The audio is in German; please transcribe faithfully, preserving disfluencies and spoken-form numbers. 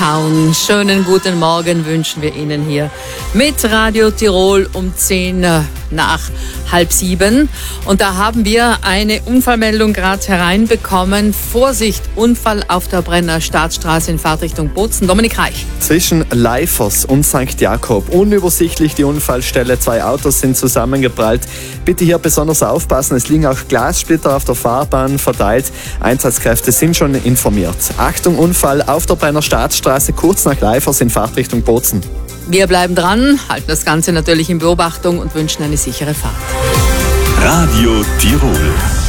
Town. Schönen guten Morgen wünschen wir Ihnen hier mit Radio Tirol um zehn nach halb sieben. Und da haben wir eine Unfallmeldung gerade hereinbekommen. Vorsicht, Unfall auf der Brenner Staatsstraße in Fahrtrichtung Bozen. Dominik Reich. Zwischen Leifers und Sankt Jakob. Unübersichtlich die Unfallstelle. Zwei Autos sind zusammengeprallt. Bitte hier besonders aufpassen. Es liegen auch Glassplitter auf der Fahrbahn verteilt. Einsatzkräfte sind schon informiert. Achtung, Unfall auf der Brenner Staatsstraße kurz nach Leifers in Fahrtrichtung Bozen. Wir bleiben dran, halten das Ganze natürlich in Beobachtung und wünschen eine sichere Fahrt. Radio Tirol.